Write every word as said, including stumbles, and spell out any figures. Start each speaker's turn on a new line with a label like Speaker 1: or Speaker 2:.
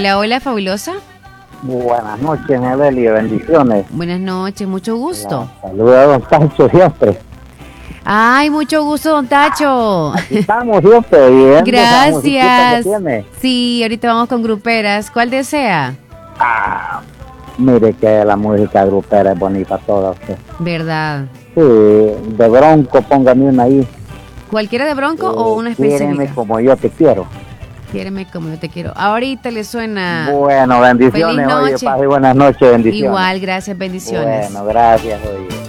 Speaker 1: Hola, hola, fabulosa.
Speaker 2: Buenas noches, Evelio, bendiciones.
Speaker 1: Buenas noches, mucho gusto.
Speaker 2: Saludos a don Pancho siempre.
Speaker 1: Ay, mucho gusto, don Tacho.
Speaker 2: Aquí estamos siempre. Viendo
Speaker 1: Gracias. Sí, ahorita vamos con gruperas. ¿Cuál desea?
Speaker 2: Ah, mire que la música grupera es bonita toda. Usted.
Speaker 1: ¿Verdad?
Speaker 2: Sí, de Bronco, póngame una ahí.
Speaker 1: ¿Cualquiera de Bronco
Speaker 2: eh,
Speaker 1: o una específica?
Speaker 2: Quiéreme como yo te quiero.
Speaker 1: Quiéreme como yo te quiero. Ahorita le suena.
Speaker 2: Bueno, bendiciones.
Speaker 1: Feliz noche.
Speaker 2: Oye, paz y buenas noches, bendiciones.
Speaker 1: Igual, gracias, bendiciones.
Speaker 2: Bueno, gracias, oye.